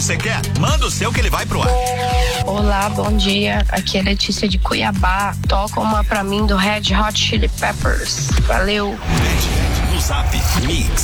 você quer? Manda o seu que ele vai pro ar. Olá, bom dia. Aqui é Letícia de Cuiabá. Toca uma pra mim do Red Hot Chili Peppers. Valeu. No Zap Mix.